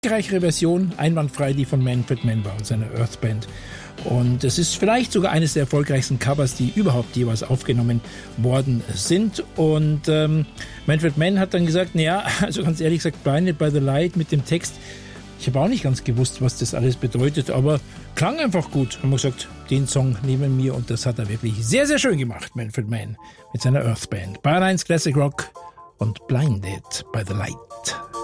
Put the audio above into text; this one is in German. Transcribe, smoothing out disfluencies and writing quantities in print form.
erfolgreichere Version, einwandfrei, die von Manfred Mann war und seiner Earth Band. Und es ist vielleicht sogar eines der erfolgreichsten Covers, die überhaupt jeweils aufgenommen worden sind. Und Manfred Mann hat dann gesagt, naja, also ganz ehrlich gesagt, Blinded by the Light mit dem Text, ich habe auch nicht ganz gewusst, was das alles bedeutet, aber klang einfach gut. Haben wir gesagt, den Song nehmen wir, und das hat er wirklich sehr, sehr schön gemacht, Manfred Mann, mit seiner Earth Band. Bayern 1 Classic Rock und Blinded by the Light.